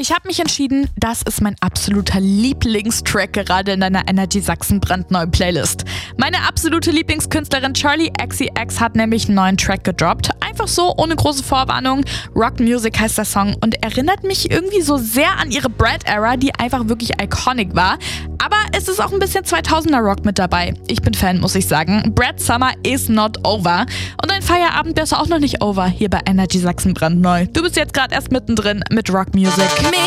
Ich habe mich entschieden, das ist mein absoluter Lieblingstrack gerade in deiner Energy Sachsen brandneuen Playlist. Meine absolute Lieblingskünstlerin Charli XCX hat nämlich einen neuen Track gedroppt. Einfach so, ohne große Vorwarnung. Rock Music heißt der Song und erinnert mich irgendwie so sehr an ihre Brad-Era, die einfach wirklich iconic war. Aber es ist auch ein bisschen 2000er Rock mit dabei. Ich bin Fan, muss ich sagen. Brad Summer is not over. Und dein Feierabend ist auch noch nicht over hier bei Energy Sachsen brandneu. Du bist jetzt gerade erst mittendrin mit Rock Music.